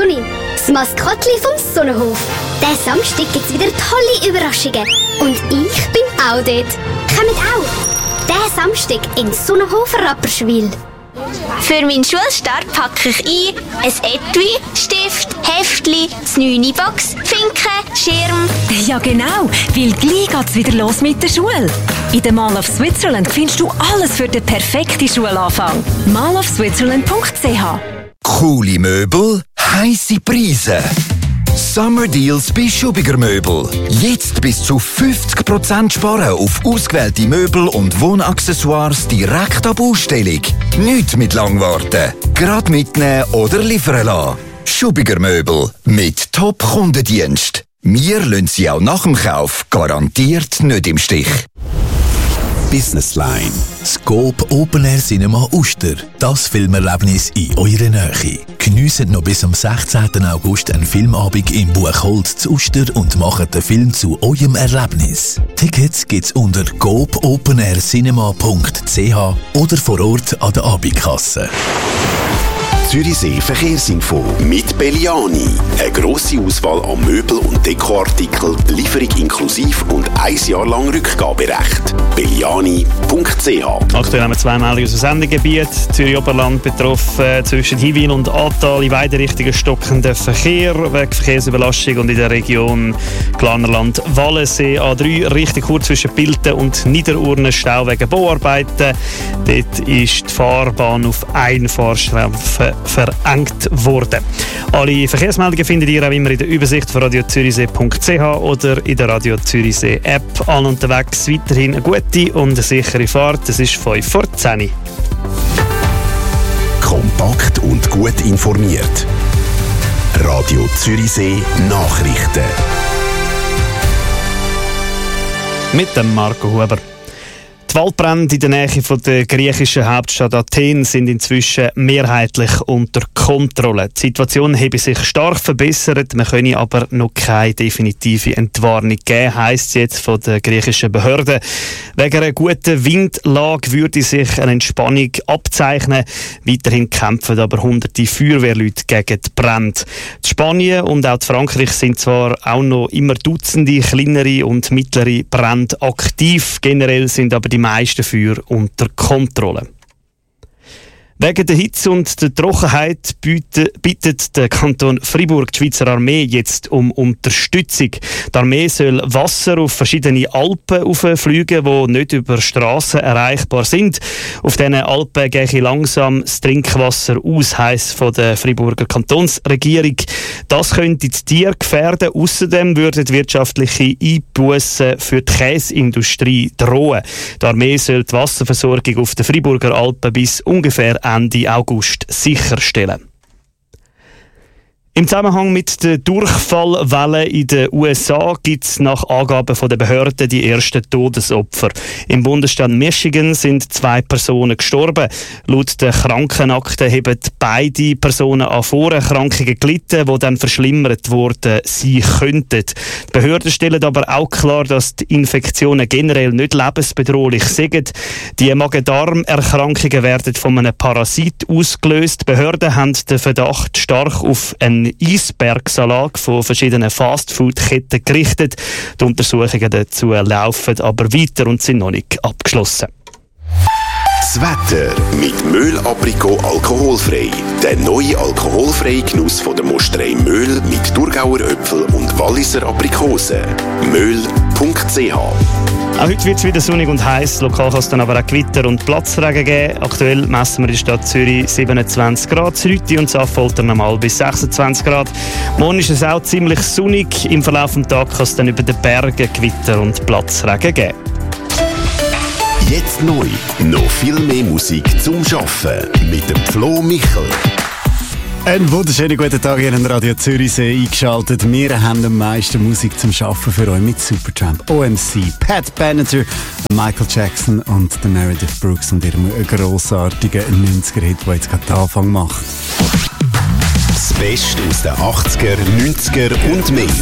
Sonny, das Maskottli vom Sonnenhof. Diesen Samstag gibt es wieder tolle Überraschungen. Und ich bin auch dort. Kommt auch. Diesen Samstag in Sonnenhof Rapperswil. Für meinen Schulstart packe ich ein Etui, Stift, Heftli, das 9-Box, Finken, Schirm. Ja genau, weil gleich geht's wieder los mit der Schule. In der Mall of Switzerland findest du alles für den perfekten Schulanfang. mallofswitzerland.ch. Coole Möbel, heisse Preise. Summer Deals bei Schubiger Möbel. Jetzt bis zu 50% sparen auf ausgewählte Möbel und Wohnaccessoires direkt ab Ausstellung. Nicht mit Langwarten. Gerade mitnehmen oder liefern lassen. Schubiger Möbel mit Top-Kundendienst. Wir lassen Sie auch nach dem Kauf garantiert nicht im Stich. Business Line. Scope Open Air Cinema Uster. Das Filmerlebnis in eurer Nähe. Geniessen noch bis am 16. August einen Filmabend im Buchholz zu Uster und machen den Film zu eurem Erlebnis. Tickets gibt's unter goopopenaircinema.ch oder vor Ort an der Abendkasse. Zürichsee Verkehrsinfo mit Belliani. Eine grosse Auswahl an Möbel- und Dekoartikeln, Lieferung inklusiv und 1 Jahr lang Rückgaberecht. Belliani.ch. Aktuell haben wir 2 Meldungen aus dem Sendegebiet. Zürich-Oberland betroffen zwischen Hiwil und Atal in beide Richtungen stockender Verkehr wegen Verkehrsüberlastung und in der Region Glarnerland-Wallensee A3 richtig kurz zwischen Pilten und Niederurnen Stau wegen Bauarbeiten. Dort ist die Fahrbahn auf Einfahrstreifen verengt worden. Alle Verkehrsmeldungen findet ihr auch immer in der Übersicht von radiozürichsee.ch oder in der Radio Zürichsee App. An unterwegs weiterhin eine gute und eine sichere Fahrt. Es ist 5 vor 10. Kompakt und gut informiert. Radio Zürichsee Nachrichten. Mit dem Marco Huber. Die Waldbrände in der Nähe von der griechischen Hauptstadt Athen sind inzwischen mehrheitlich unter Kontrolle. Die Situation habe sich stark verbessert, man könne aber noch keine definitive Entwarnung geben, heisst es jetzt von der griechischen Behörden. Wegen einer guten Windlage würde sich eine Entspannung abzeichnen. Weiterhin kämpfen aber hunderte Feuerwehrleute gegen die Brände. Die Spanien und auch die Frankreich sind zwar auch noch immer Dutzende kleinere und mittlere Brände aktiv, generell sind aber die meisten Feuer unter Kontrolle. Wegen der Hitze und der Trockenheit bittet der Kanton Fribourg die Schweizer Armee jetzt um Unterstützung. Die Armee soll Wasser auf verschiedene Alpen auffliegen, die nicht über Strassen erreichbar sind. Auf diesen Alpen gehe langsam das Trinkwasser aus, heisst von der Friburger Kantonsregierung. Das könnte die Tiere gefährden. Außerdem würden wirtschaftliche Einbussen für die Käseindustrie drohen. Die Armee soll die Wasserversorgung auf den Friburger Alpen bis ungefähr Ende August sicherstellen. Im Zusammenhang mit der Durchfallwelle in den USA gibt es nach Angaben der Behörden die ersten Todesopfer. Im Bundesstaat Michigan sind 2 Personen gestorben. Laut der Krankenakte haben beide Personen an Vorerkrankungen gelitten, die dann verschlimmert worden sein könnten. Die Behörden stellen aber auch klar, dass die Infektionen generell nicht lebensbedrohlich sind. Die Magen-Darm-Erkrankungen werden von einem Parasit ausgelöst. Die Behörden haben den Verdacht stark auf einen Eisbergsalat von verschiedenen Fastfood-Ketten gerichtet. Die Untersuchungen dazu laufen aber weiter und sind noch nicht abgeschlossen. Das Wetter mit Möhl Aprikot alkoholfrei. Der neue alkoholfreie Genuss von der Mosterei Möhl mit Thurgauer Äpfel und Walliser Aprikosen. Möhl.ch. Auch heute wird es wieder sonnig und heiß. Lokal kann es dann aber auch Gewitter und Platzregen geben. Aktuell messen wir in der Stadt Zürich 27 Grad, Zürich und Affolter normal bis 26 Grad. Morgen ist es auch ziemlich sonnig. Im Verlauf des Tages kann es dann über den Bergen Gewitter und Platzregen geben. Jetzt neu. Noch viel mehr Musik zum Arbeiten mit dem Flo Michel. Einen wunderschönen guten Tag hier in Radio Zürichsee eingeschaltet. Wir haben am meisten Musik zum Arbeiten für euch mit Supertramp, OMC, Pat Benatar, Michael Jackson und der Meredith Brooks und ihrem grossartigen 90er-Hit, der jetzt gerade den Anfang macht. Das Beste aus den 80er, 90er und mehr.